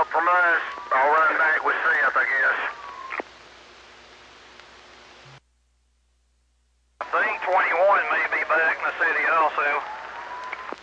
from us. I'll run back with Seth, I guess. I think 21 may be back in the city also.